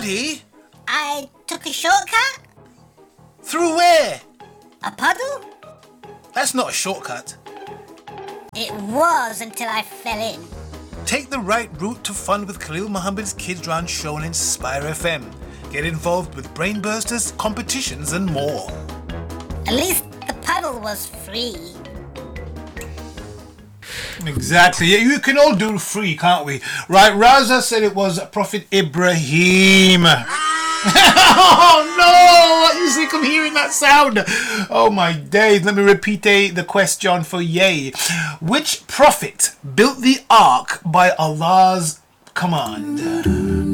Buddy? I took a shortcut? Through where? A puddle? That's not a shortcut. It was until I fell in. Take the right route to fun with Khalil Muhammad's Kids Round show on Inspire FM. Get involved with brainbursters, competitions and more. At least the puddle was free. Exactly. Yeah, you can all do free, can't we? Right, Raza said it was Prophet Ibrahim. Oh no! You sick of hearing that sound? Oh my days. Let me repeat the question for Ye. Which prophet built the ark by Allah's command?